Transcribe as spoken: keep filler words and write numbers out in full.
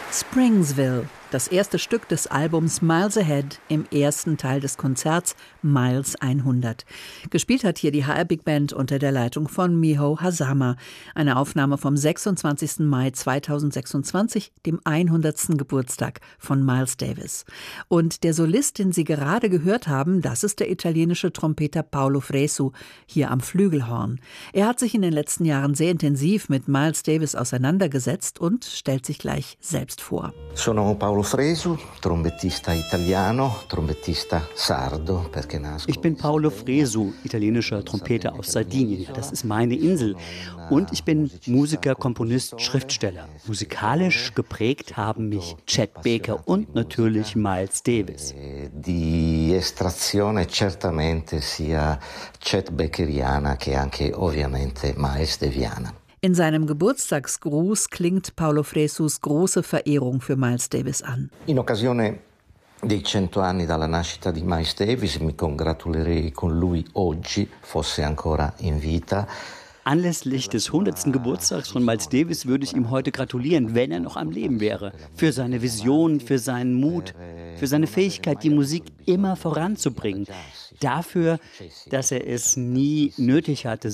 Springsville, das erste Stück des Albums Miles Ahead im ersten Teil des Konzerts Miles hundert. Gespielt hat hier die H R Big Band unter der Leitung von Miho Hazama. Eine Aufnahme vom sechsundzwanzigsten Mai zweitausendsechsundzwanzig, dem hundertsten Geburtstag von Miles Davis. Und der Solist, den Sie gerade gehört haben, das ist der italienische Trompeter Paolo Fresu, hier am Flügelhorn. Er hat sich in den letzten Jahren sehr intensiv mit Miles Davis auseinandergesetzt und stellt sich gleich selbst vor. Sono Paolo Fresu, trombettista italiano, trombettista sardo, perché nasco. Ich bin Paolo Fresu, italienischer Trompeter aus Sardinien. Das ist meine Insel. Und ich bin Musiker, Komponist, Schriftsteller. Musikalisch geprägt haben mich Chet Baker und natürlich Miles Davis. Di estrazione certamente sia Chet Bakeriana che anche ovviamente Miles Daviana. In seinem Geburtstagsgruß klingt Paolo Fresus große Verehrung für Miles Davis an. In occasione dei cento anni dalla nascita di Miles Davis mi congratulerei con lui oggi, fosse ancora in vita. Anlässlich des hundertsten Geburtstags von Miles Davis würde ich ihm heute gratulieren, wenn er noch am Leben wäre. Für seine Vision, für seinen Mut, für seine Fähigkeit, die Musik immer voranzubringen. Dafür, dass er es nie nötig hatte,